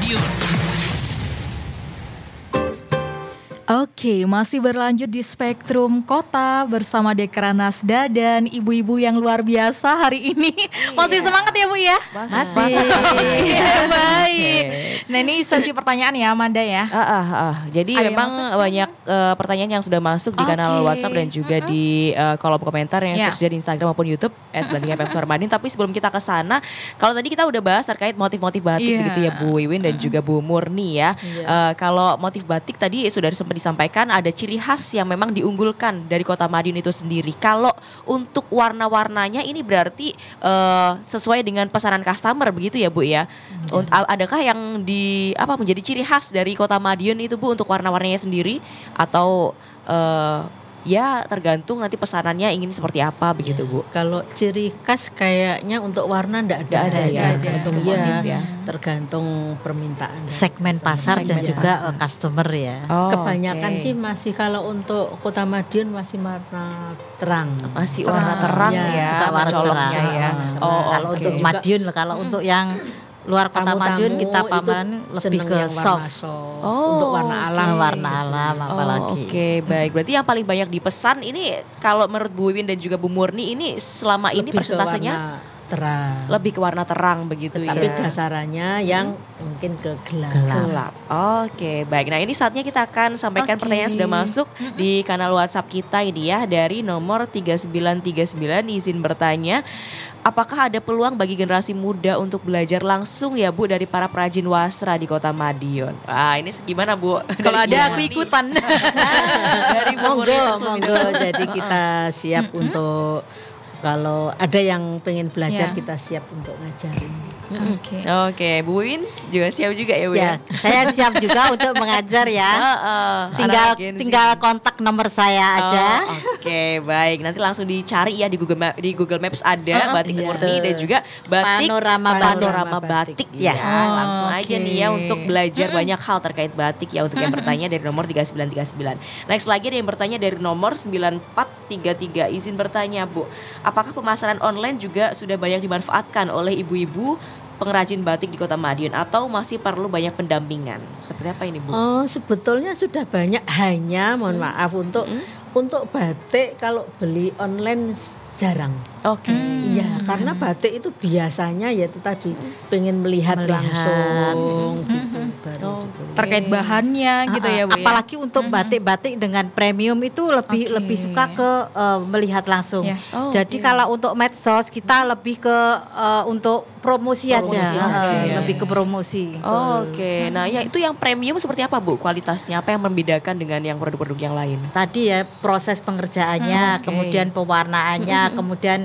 Madiun. Oke, masih berlanjut di Spektrum Kota bersama Dekra Nasda dan ibu-ibu yang luar biasa hari ini. Masih semangat ya Bu ya? Masih. Baik. Nah ini sesi pertanyaan ya Amanda ya. Jadi Ada yang memang masuk? banyak pertanyaan yang sudah masuk di kanal WhatsApp dan juga di kolom komentar yang tersedia di Instagram maupun YouTube Banting FM Suara Madiun. Tapi sebelum kita ke sana, kalau tadi kita udah bahas terkait motif-motif batik begitu ya Bu Wiwin dan juga Bu Murni ya. Kalau motif batik tadi sudah sempat disampaikan ada ciri khas yang memang diunggulkan dari Kota Madiun itu sendiri. Kalau untuk warna-warnanya ini berarti sesuai dengan pesanan customer begitu ya Bu ya. Adakah yang menjadi ciri khas dari Kota Madiun itu Bu untuk warna-warnanya sendiri atau ya tergantung nanti pesanannya ingin seperti apa begitu Bu? Kalau ciri khas kayaknya untuk warna enggak ada ya. Untuk motif ya. Tergantung permintaan. Segmen pasar dan juga customer ya. Kebanyakan sih masih kalau untuk Kota Madiun masih warna terang. Masih warna terang ya. Suka warna coloknya terang. ya. Kalau untuk Madiun, kalau untuk yang luar Kota Madiun kita pameran lebih ke soft. Untuk warna alam. Warna alam apalagi. Oke, baik. Berarti yang paling banyak dipesan ini kalau menurut Bu Wiwin dan juga Bu Murni ini selama ini persentasenya terang. Lebih ke warna terang begitu ya. Tapi dasarannya yang mungkin ke gelap. Oke, baik. Nah, ini saatnya kita akan sampaikan pertanyaan yang sudah masuk di kanal WhatsApp kita ini ya dari nomor 3939 izin bertanya. Apakah ada peluang bagi generasi muda untuk belajar langsung ya Bu dari para perajin wasra di Kota Madiun? Ini gimana Bu? Kalau ada aku ikutan. Dari monggo. Jadi kita siap untuk kalau ada yang pengen belajar kita siap untuk ngajarin. Oke, Bu Win juga siap juga ya Bu ya? Saya siap juga untuk mengajar ya. Tinggal kontak nomor saya aja. Oke, baik. Nanti langsung dicari ya di Google Maps ada batik Murni dan juga batik panorama batik ya. Langsung aja nih ya untuk belajar banyak hal terkait batik ya untuk yang bertanya dari nomor 3939. Next lagi ada yang bertanya dari nomor 9433. Izin bertanya Bu, apakah pemasaran online juga sudah banyak dimanfaatkan oleh ibu-ibu pengrajin batik di Kota Madiun atau masih perlu banyak pendampingan? Seperti apa ini Bu? Sebetulnya sudah banyak, hanya mohon maaf untuk batik kalau beli online jarang. Iya, karena batik itu biasanya ya itu tadi pengen melihat langsung gitu. Terkait bahannya gitu ya Bu. Apalagi untuk batik-batik dengan premium itu lebih suka ke melihat langsung. Jadi kalau untuk medsos kita lebih ke untuk promosi aja. Lebih ke promosi. Oke. Nah, ya itu yang premium seperti apa Bu kualitasnya? Apa yang membedakan dengan yang produk-produk yang lain? Tadi ya proses pengerjaannya, kemudian pewarnaannya, kemudian